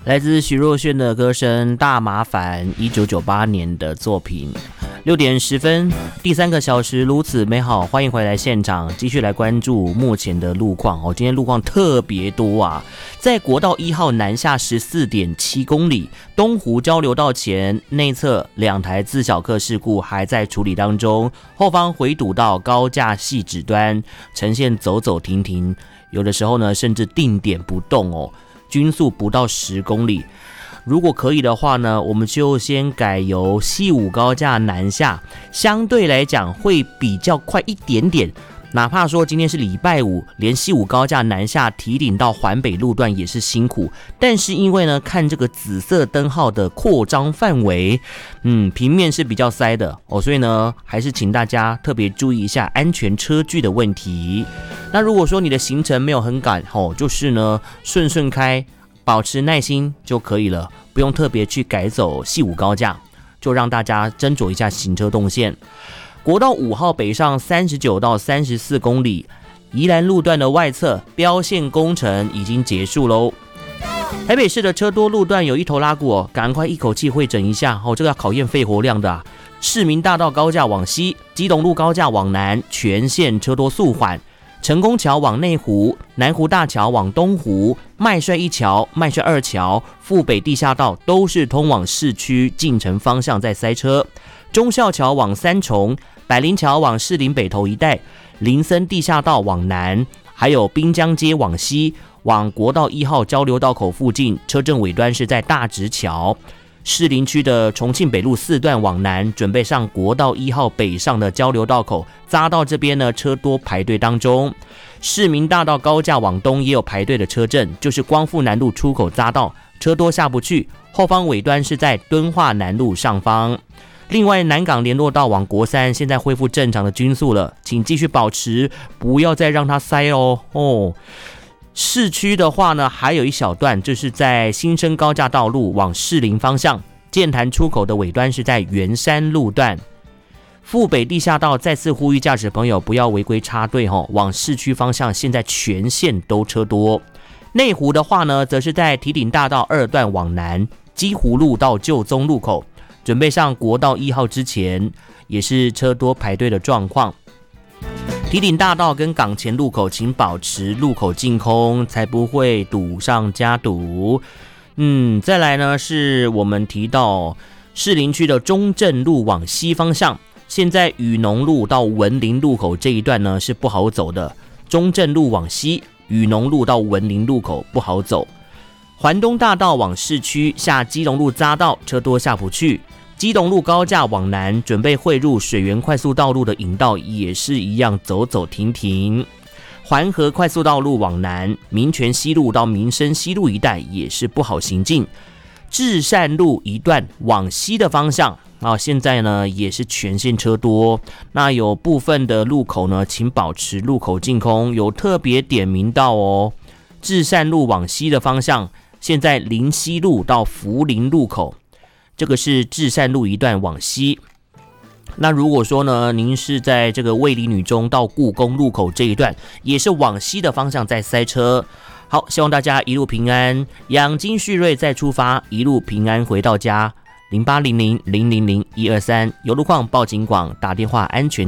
来自徐若瑄的歌声《大麻烦》，1998年的作品。6点10分，第3个小时如此美好，欢迎回来现场，继续来关注目前的路况哦。今天路况特别多啊，在国道1号南下14.7公里，东湖交流道前内侧2台自小客事故还在处理当中，后方回堵到高架汐止端，呈现走走停停，有的时候呢甚至定点不动哦，均速不到10公里。如果可以的话呢，我们就先改由西武高架南下，相对来讲会比较快一点点。哪怕说今天是礼拜五，连西武高架南下提顶到环北路段也是辛苦，但是因为呢，看这个紫色灯号的扩张范围，平面是比较塞的哦，所以呢，还是请大家特别注意一下安全车距的问题。那如果说你的行程没有很赶哦，就是呢顺顺开。保持耐心就可以了，不用特别去改走西武高架，就让大家斟酌一下行车动线。国道5号北上39到34公里，宜兰路段的外侧标线工程已经结束喽。台北市的车多路段有一头拉骨哦，赶快一口气会诊一下哦，这个要考验肺活量的啊。市民大道高架往西，基隆路高架往南，全线车多速缓。成功桥往内湖，南湖大桥往东湖，麦帅1桥、麦帅2桥、富北地下道都是通往市区进城方向在塞车。忠孝桥往三重，百灵桥往士林北投一带，林森地下道往南，还有滨江街往西，往国道1号交流道口附近，车阵尾端是在大直桥。士林区的重庆北路4段往南，准备上国道1号北上的交流道口，匝道这边呢车多排队当中。市民大道高架往东也有排队的车阵，就是光复南路出口匝道，车多下不去，后方尾端是在敦化南路上方。另外，南港联络道往国三现在恢复正常的均速了，请继续保持，不要再让它塞哦。市区的话呢，还有一小段，就是在新生高架道路往士林方向，剑潭出口的尾端是在圆山路段。富北地下道再次呼吁驾驶朋友不要违规插队往市区方向现在全线都车多。内湖的话呢，则是在堤顶大道2段往南，基湖路到旧宗路口，准备上国道1号之前，也是车多排队的状况。堤顶大道跟港前路口请保持路口净空，才不会堵上加堵。再来呢是我们提到士林区的中正路往西方向，现在雨农路到文林路口这一段呢是不好走的，中正路往西，雨农路到文林路口不好走。环东大道往市区下基隆路匝道车多下不去，基隆路高架往南，准备汇入水源快速道路的引道也是一样走走停停。环河快速道路往南，民权西路到民生西路一带也是不好行进。至善路一段往西的方向现在呢也是全线车多，那有部分的路口呢，请保持路口净空，有特别点名到哦。至善路往西的方向，现在林西路到福林路口。这个是至善路一段往西。那如果说呢，您是在这个卫理女中到故宫路口这一段，也是往西的方向在塞车。好，希望大家一路平安，养精蓄锐再出发，一路平安回到家。0800000123，有路况报警广，打电话安全